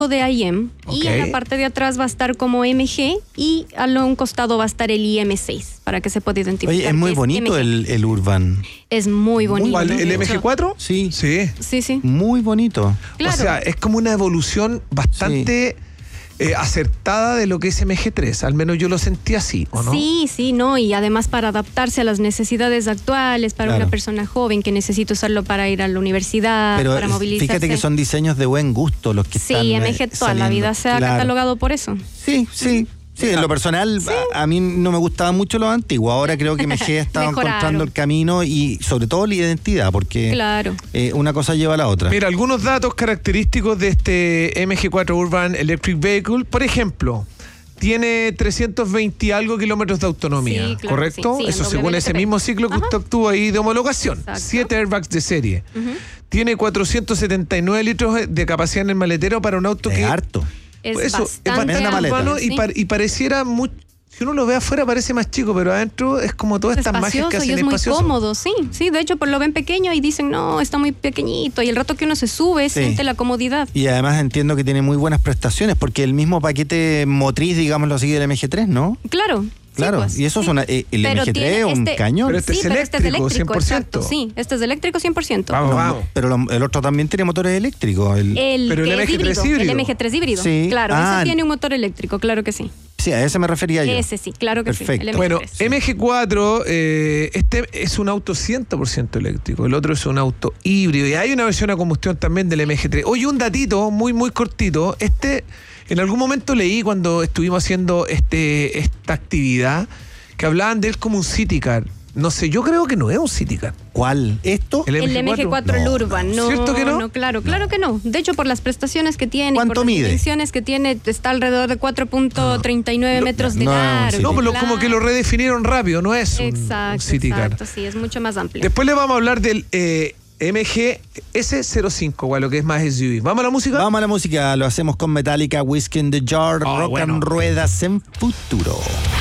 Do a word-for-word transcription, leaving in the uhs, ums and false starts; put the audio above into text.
de I M, Okay. y en la parte de atrás va a estar como M G y a un costado va a estar el I M seis para que se pueda identificar. Oye, es muy que bonito M G. el, el Urban. Es muy bonito. ¿Cuál, de ¿El hecho. M G cuatro? Sí. Sí. Sí, sí. Muy bonito. Claro. O sea, es como una evolución bastante eh, acertada de lo que es M G tres. Al menos yo lo sentí así, ¿o no? Sí, sí, no, y además para adaptarse a las necesidades actuales, para Claro. una persona joven que necesita usarlo para ir a la universidad, Pero para es- movilizarse. fíjate que son diseños de buen gusto los que Sí, están. M G eh, toda la saliendo. vida se ha Claro. catalogado por eso. Sí, sí. Sí, en lo personal, a, a mí no me gustaban mucho los antiguos. Ahora creo que M G estaba Mejoraron. encontrando el camino y sobre todo la identidad, porque Claro. eh, una cosa lleva a la otra. Mira, algunos datos característicos de este M G cuatro Urban Electric Vehicle. Por ejemplo, tiene trescientos veinte y algo kilómetros de autonomía, Sí, claro, ¿correcto? sí, sí, Eso en según W L T ese P. mismo ciclo que Ajá. usted obtuvo ahí de homologación. Exacto. Siete airbags de serie. Tiene cuatrocientos setenta y nueve litros de capacidad en el maletero para un auto Es que... harto. Es Eso, bastante tremenda maleta. urbano y, sí. par- y pareciera muy... Si uno lo ve afuera parece más chico, pero adentro es como todas Es estas magias que espacioso y hacen es muy espacioso. cómodo, sí, sí, de hecho por lo ven pequeño y dicen, no, está muy pequeñito, y el rato que uno se sube Sí. siente la comodidad. Y además entiendo que tiene muy buenas prestaciones, porque el mismo paquete motriz, digámoslo así, del M G tres, ¿no? Claro. Claro, sí, pues, y eso sí. es una, eh, el Pero M G tres tiene es un este- cañón. Pero este sí, es pero este es eléctrico, eléctrico, cien por ciento. exacto, sí, este es eléctrico cien por ciento. Vamos, No, vamos. pero lo- el otro también tiene motores eléctricos. El, El, Pero el que es M G tres híbrido. el M G tres híbrido, Sí. claro, Ah, ese tiene un motor eléctrico, claro que sí. sí, a ese me refería yo. Ese sí, claro que Perfecto. sí. el Bueno, M G tres. M G cuatro, eh, este es un auto cien por ciento eléctrico, el otro es un auto híbrido y hay una versión a combustión también del M G tres. Oye, un datito muy, muy cortito. Este, en algún momento leí cuando estuvimos haciendo este, esta actividad que hablaban de él como un city car. No sé, yo creo que no es un city car. ¿Cuál? ¿Esto? El El M G cuatro, el No, Urban, no, ¿Cierto que no? no, claro, claro que no. De hecho, por las prestaciones que tiene, ¿Cuánto por las mide? dimensiones que tiene, está alrededor de cuatro punto treinta y nueve metros de no es un largo. city No, pero claro. como que lo redefinieron rápido, no es un, Exacto, un city car. exacto, sí, es mucho más amplio. Después le vamos a hablar del eh, M G S cero cinco, igual, lo que es más S U V. ¿Vamos a la música? Vamos a la música, lo hacemos con Metallica, Whiskey in the Jar, Ah, Rock bueno. and Ruedas en futuro.